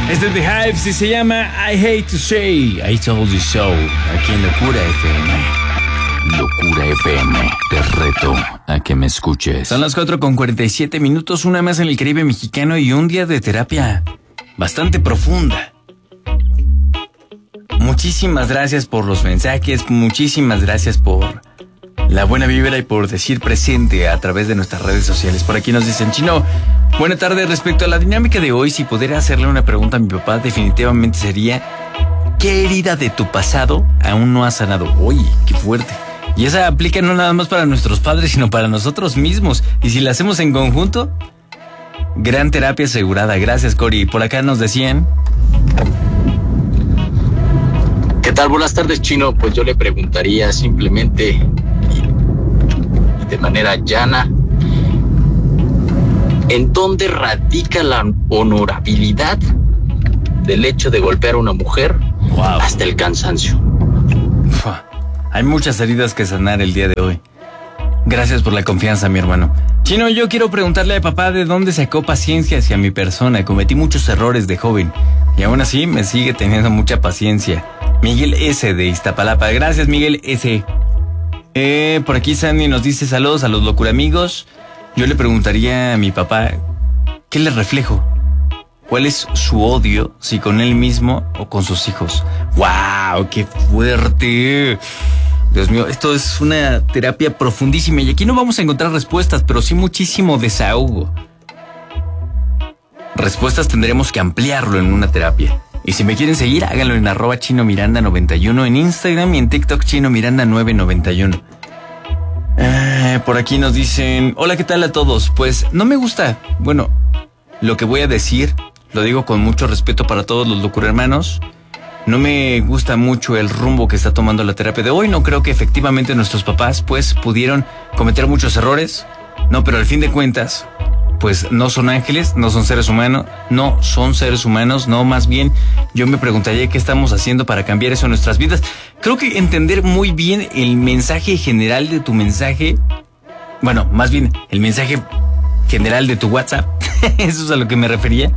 Este es The Hives y se llama I Hate to Say I Told You So, aquí en Locura FM. Locura FM, te reto a que me escuches. Son las 4:47, una más en el Caribe mexicano y un día de terapia bastante profunda. Muchísimas gracias por los mensajes, muchísimas gracias por la buena vibra y por decir presente a través de nuestras redes sociales. Por aquí nos dicen, Chino, buena tarde. Respecto a la dinámica de hoy, si pudiera hacerle una pregunta a mi papá, definitivamente sería, ¿qué herida de tu pasado aún no has sanado? Oye, qué fuerte. Y esa aplica no nada más para nuestros padres, sino para nosotros mismos. Y si la hacemos en conjunto, gran terapia asegurada. Gracias, Cori. Por acá nos decían... ¿Qué tal? Buenas tardes, Chino. Pues yo le preguntaría simplemente y de manera llana, ¿en dónde radica la honorabilidad del hecho de golpear a una mujer hasta el cansancio? Hay muchas heridas que sanar el día de hoy. Gracias por la confianza, mi hermano. Chino, yo quiero preguntarle a papá de dónde sacó paciencia hacia mi persona. Cometí muchos errores de joven y aún así me sigue teniendo mucha paciencia. Miguel S. de Iztapalapa. Gracias, Miguel S. Por aquí Sandy nos dice saludos a los locuramigos. Yo le preguntaría a mi papá, ¿qué le reflejo? ¿Cuál es su odio, si con él mismo o con sus hijos? ¡Wow! ¡Qué fuerte! Dios mío, esto es una terapia profundísima y aquí no vamos a encontrar respuestas, pero sí muchísimo desahogo. Respuestas tendremos que ampliarlo en una terapia. Y si me quieren seguir, háganlo en @ChinoMiranda91 en Instagram y en TikTok ChinoMiranda991. Por aquí nos dicen, hola, ¿qué tal a todos? Pues no me gusta, bueno, lo que voy a decir, lo digo con mucho respeto para todos los locurhermanos. No me gusta mucho el rumbo que está tomando la terapia de hoy. No creo que efectivamente nuestros papás pues pudieron cometer muchos errores. No, pero al fin de cuentas, pues no son ángeles, no son seres humanos, no, más bien yo me preguntaría qué estamos haciendo para cambiar eso en nuestras vidas. Creo que entender muy bien el mensaje general de tu mensaje, bueno, más bien el mensaje general de tu WhatsApp, eso es a lo que me refería.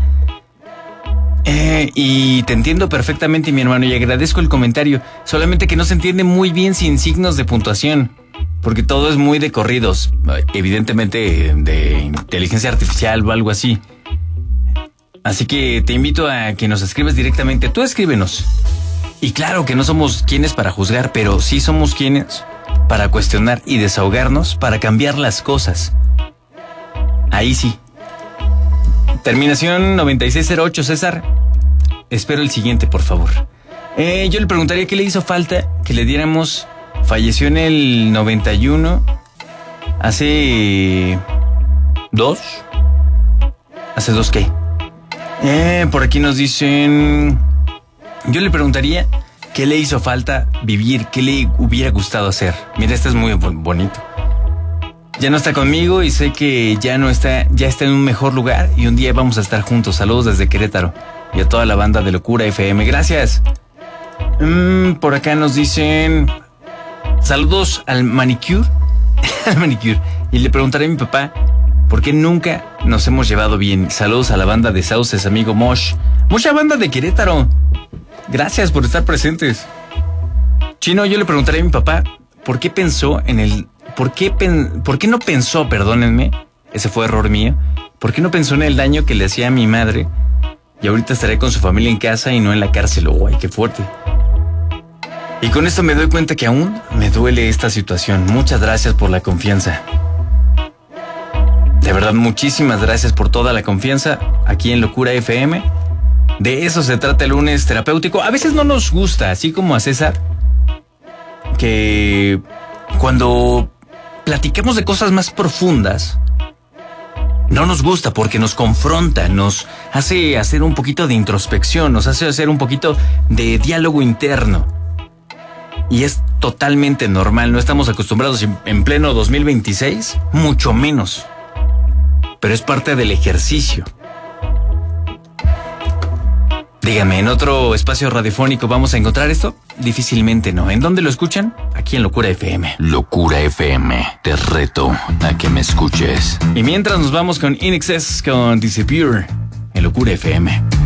Y te entiendo perfectamente, mi hermano, y agradezco el comentario, solamente que no se entiende muy bien sin signos de puntuación. Porque todo es muy de corridos, evidentemente de inteligencia artificial o algo así. Así que te invito a que nos escribas directamente. Tú escríbenos. Y claro que no somos quienes para juzgar, pero sí somos quienes para cuestionar y desahogarnos, para cambiar las cosas. Ahí sí. Terminación 9608, César. Espero el siguiente, por favor. Yo le preguntaría qué le hizo falta que le diéramos... Falleció en el 91, ¿hace dos qué? Por aquí nos dicen, yo le preguntaría qué le hizo falta vivir, qué le hubiera gustado hacer. Mira, este es muy bonito. Ya no está conmigo y sé que ya está en un mejor lugar y un día vamos a estar juntos. Saludos desde Querétaro y a toda la banda de Locura FM. Gracias. Por acá nos dicen... Saludos al manicure. Y le preguntaré a mi papá por qué nunca nos hemos llevado bien. Saludos a la banda de Sauces, amigo Mosh. Mucha banda de Querétaro. Gracias por estar presentes. Chino, yo le preguntaré a mi papá por qué no pensó, perdónenme, ese fue error mío. ¿Por qué no pensó en el daño que le hacía a mi madre? Y ahorita estaré con su familia en casa y no en la cárcel. ¡Ay, qué fuerte! Y con esto me doy cuenta que aún me duele esta situación. Muchas gracias por la confianza. De verdad, muchísimas gracias por toda la confianza aquí en Locura FM. De eso se trata el lunes terapéutico. A veces no nos gusta, así como a César, que cuando platicamos de cosas más profundas, no nos gusta porque nos confronta, nos hace hacer un poquito de introspección, nos hace hacer un poquito de diálogo interno. Y es totalmente normal, no estamos acostumbrados en pleno 2026, mucho menos. Pero es parte del ejercicio. Dígame, ¿en otro espacio radiofónico vamos a encontrar esto? Difícilmente no. ¿En dónde lo escuchan? Aquí en Locura FM. Locura FM, te reto a que me escuches. Y mientras nos vamos con In Excess con Disappear en Locura FM.